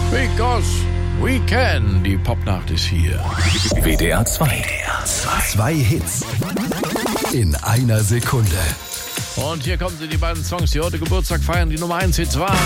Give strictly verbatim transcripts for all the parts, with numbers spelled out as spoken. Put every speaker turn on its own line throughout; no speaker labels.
Because we can. Die Popnacht ist hier.
W D R zwei. W D R zwei. Zwei Hits in einer Sekunde.
Und hier kommen sie, die beiden Songs, die heute Geburtstag feiern, die Nummer eins Hits waren.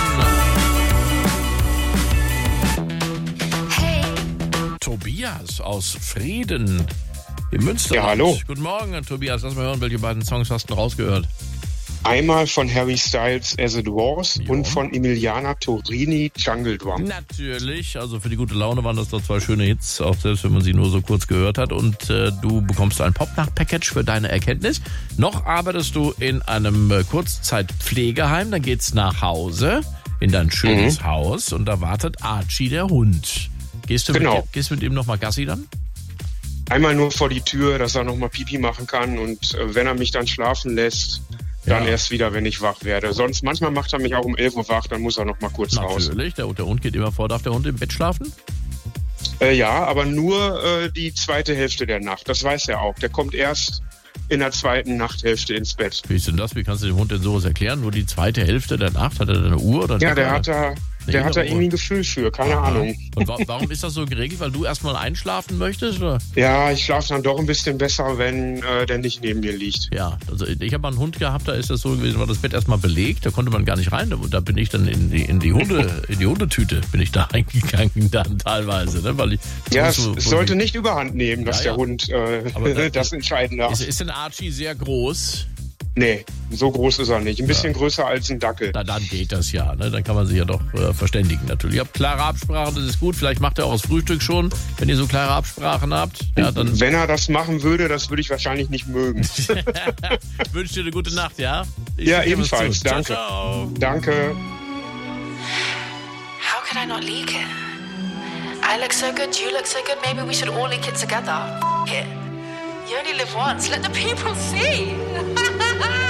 Hey.
Tobias aus Frieden im Münsterland.
Ja, hallo.
Guten Morgen, Tobias. Lass mal hören, welche beiden Songs hast du rausgehört?
Einmal von Harry Styles As It Was
Jo.
und von Emiliana Torini Jungle Drum.
Natürlich, also für die gute Laune waren das doch zwei schöne Hits, auch selbst wenn man sie nur so kurz gehört hat. Und äh, du bekommst ein Popnacht-Package für deine Erkenntnis. Noch arbeitest du in einem äh, Kurzzeitpflegeheim, dann geht's nach Hause, in dein schönes
Mhm.
Haus und da wartet Archie, der Hund. Gehst du
Genau.
mit, gehst mit ihm nochmal Gassi dann?
Einmal nur vor die Tür, dass er nochmal Pipi machen kann und äh, wenn er mich dann schlafen lässt, dann
Ja.
erst wieder, wenn ich wach werde. Sonst, manchmal macht er mich auch um elf Uhr wach, dann muss er nochmal kurz raus.
Natürlich, der, der Hund geht immer vor. Darf der Hund im Bett schlafen?
Äh, ja, aber nur äh, die zweite Hälfte der Nacht, das weiß er auch. Der kommt erst in der zweiten Nachthälfte ins Bett.
Wie ist denn das? Wie kannst du dem Hund denn sowas erklären? Nur die zweite Hälfte der Nacht? Hat er da eine Uhr? Oder
Ja, der
Wecker?
hat da,
Nee,
der hat da
innere
irgendwie
Uhr.
ein Gefühl für, keine
Aha.
Ahnung.
Und wa- warum ist das so geregelt? Weil du erstmal einschlafen möchtest? Oder?
Ja, ich schlafe dann doch ein bisschen besser, wenn äh, der nicht neben mir liegt.
Ja, also ich habe mal einen Hund gehabt, da ist das so gewesen, war das Bett erstmal belegt, da konnte man gar nicht rein. Da, da bin ich dann in die, in die Hunde, in die Hundetüte bin ich da eingegangen dann teilweise, ne? Weil ich
Ja,
muss
es,
so-
es sollte nicht überhand nehmen, dass
Ja, ja.
der Hund äh,
Aber da-
das entscheiden darf.
Ist, ist denn Archie sehr groß?
Nee, so groß ist er nicht. Ein bisschen größer als ein Dackel.
Na, dann geht das ja, ne? Dann kann man sich ja doch äh, verständigen natürlich. Ihr habt klare Absprachen, das ist gut. Vielleicht macht er auch das Frühstück schon, wenn ihr so klare Absprachen habt. Ja, dann
Wenn er das machen würde, das würde ich wahrscheinlich nicht mögen.
wünsche dir eine gute Nacht, ja? Ich
Ja,
gebe es
ebenfalls.
zu.
Danke.
Ciao, ciao.
Danke.
How could I not leak it? I look so good, you look so good, maybe we should all leak it together. F- it. You only live once, let the people see.